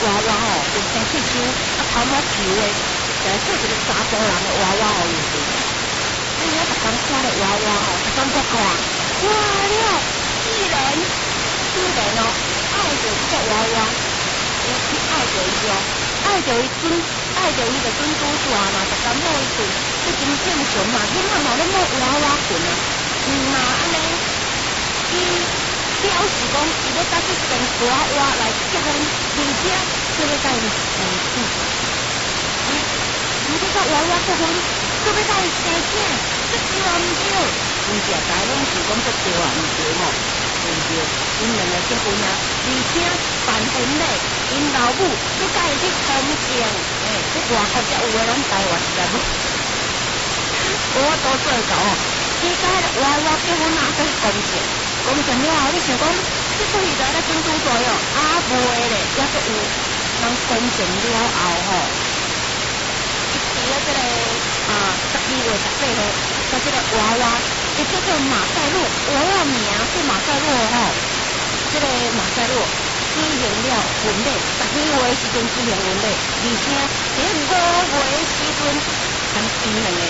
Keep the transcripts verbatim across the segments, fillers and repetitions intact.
娃吼，有生气手，啊头毛球的，就来做一个查甫人的娃娃哦，就是。哎呀，逐工看咧娃娃吼，逐工在看，哇了，既然既然哦，爱着这个娃娃，伊去爱着伊哦，爱着伊准，爱着伊就准拄煞嘛，逐工摸伊阵，这真正常嘛，囡仔嘛咧摸娃娃棍啊，嗯嘛安尼，伊。表示讲，伊要搭去跟娃娃来结婚，而且就要甲伊生子。哎，唔要甲娃娃结婚，就要甲伊生囝，这对啊毋对？真正大拢是讲这对啊毋对吼，对毋对？因两个结婚啊，而且办婚礼，因老母要甲伊去同情，哎，这外国才有诶，咱台湾实在无，我都做到哦。你甲迄个娃娃结婚啊，去同情。讲成了后，你想讲，这出戏在咧准拄煞哟，啊袂咧，也阁有人公成了后吼，一伫咧这个啊十二月十八号，甲这个娃娃，伊叫做马赛洛，娃娃名叫马赛洛吼，这个马赛洛举行了婚礼，十二月时阵举行婚礼，而且伫五月时阵，含因两个。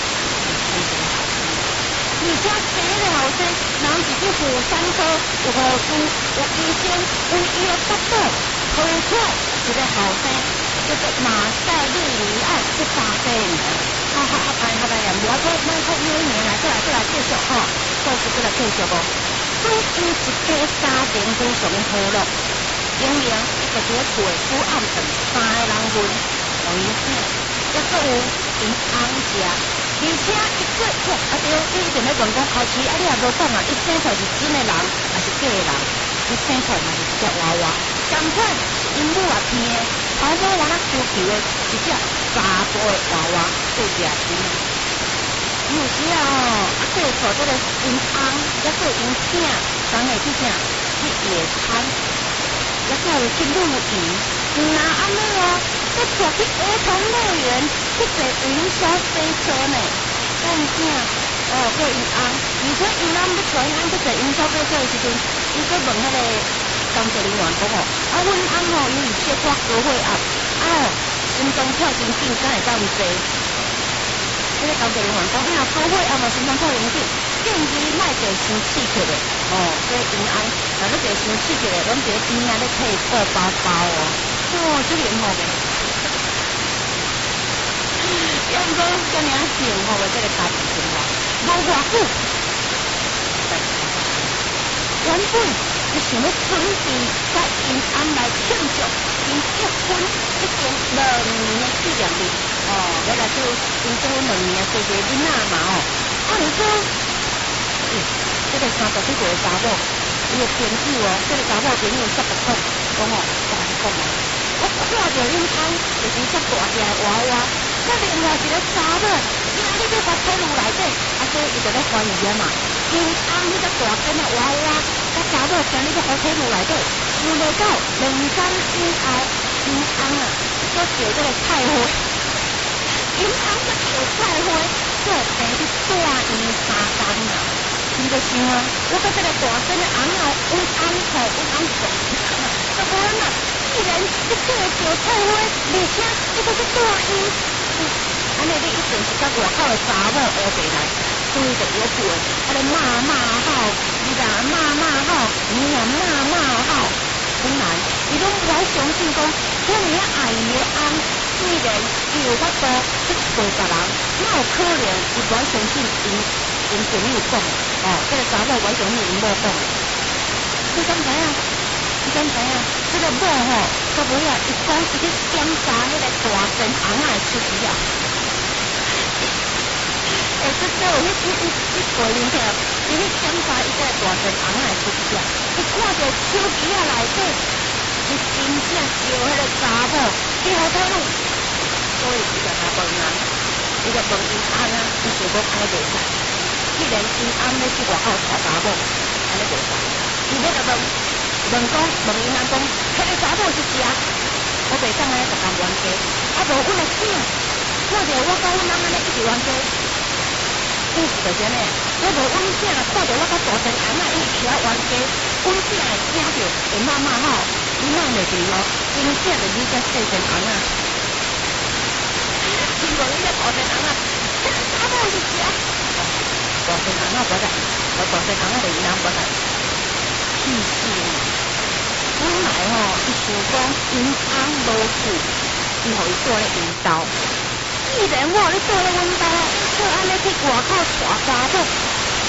而且生个后生，人是去富山科有护士、有医生，为伊的腹部推出一个后生，叫做马赛利尼安去发生。啊啊啊！拜拜呀！我再咱再约一年来，再来再来继续吼，故事再来继续哦。所以因一家家庭非常和乐，明明伊就伫咧过苦暗顿，三个人分，有影响，也阁有因翁食。而且一个哇，啊对，你一定咧问讲后期啊，你也无讲啊，伊生出来是真的人还是假的人？伊生出来嘛是一只娃娃，同款是因母啊偏的，头毛完了球球的一只查甫的娃娃做嗲囡仔。有时啊吼，啊过错这个因翁，也过因囝，当下去啥去野餐，也过有去露营，那安尼哦。要带去儿童乐园去坐云霄飞车呢，干啥？哦，叫因翁，而且因翁要带因翁去坐云霄飞车的时阵，伊搁问迄个工作人员讲哦，啊，阮翁吼因为小可高血压，啊哦，心脏跳真紧，敢会当毋坐？迄个工作人员讲，哎呀，高血压嘛，心脏跳真紧，建议莫坐伤刺激的。哦，所以因翁，若要坐伤刺激的，阮伫咧边仔咧替顾包包哦，哦，这灵好个。用过遮尔幸福的这个家庭生活，无偌久，原本是想要准备甲因翁来庆祝因结婚已经两年的纪念日，哦，原来就因结婚两年啊，生一个囡仔嘛，哦，啊，毋过，嗯，这个三十几岁的查某，伊的朋友哦，这个查某朋友煞不讲，讲哦，我甲你讲哦，我看到恁翁就是遮大只的娃娃。那另外一个查某，今仔日要发体路内底，啊，所以伊就咧怀疑啊嘛。因翁迄只大根的娃娃，甲查某今日要发体路内底，想袂到两三天后，因翁啊，搁叫这个菜花，因翁搁叫菜花，做病去住院三工啊。伊就想啊，我甲这个大根的翁啊，阮翁吼，阮翁讲，就无啦。既然你叫叫菜花，而且你搁去住院。安尼你一定是甲外口的查某学过来，所以就有句的，啊咧骂骂好，你啦骂骂好，你也骂骂好。当然，伊拢无爱相信讲，遐尔啊爱伊的翁，既然伊有法度去陪别人，哪有可能伊无爱相信因因朋友讲的？哦，这个查某无爱相信因某讲的。你敢知影？你敢知影？这个某吼，到尾啊，伊讲伊去检查迄个大神翁仔的出息啊。诶，这这有迄迄迄迄过年者，伊去检查伊个大神翁仔的出息啊。伊看到手机啊内底，是真正招迄个查某去好彩路，所以伊就甲问人，伊就问因翁啊，伊想讲安尼袂使。既然因翁要去外口找查某，安尼袂使，伊要甲问。问讲，问因翁讲，迄个查某是谁？我袂当安尼逐工冤家，啊无阮的囝，看到我甲阮翁安尼一直冤家，意思就是安尼。我无阮囝看到我甲大神翁仔一直起来冤家，阮囝会惊着会骂骂吼， 你莫袂对咯，真正着你个细神翁啊！听过你个大神翁啊，打到是啥？大神翁啊，无得，我大神翁啊，袂孬无得。是是，本来吼，伊想讲因翁无厝，伊互伊住咧因兜。既然我咧住咧阮兜，就安尼去外口带查某，